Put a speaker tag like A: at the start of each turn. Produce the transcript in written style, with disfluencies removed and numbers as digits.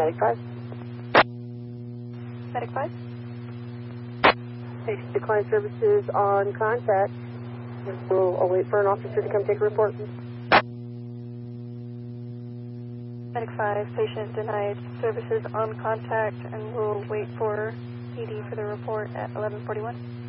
A: Medic 5.
B: Medic 5.
A: Patient declined services on contact. We'll await for an officer to come take a report.
B: Medic 5, patient denied services on contact, and we'll wait for PD for the report at 11:41.